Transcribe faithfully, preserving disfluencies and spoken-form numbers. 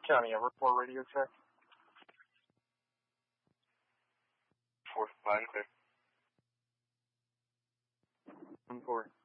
County, ever four radio check. Four, line clear. One four.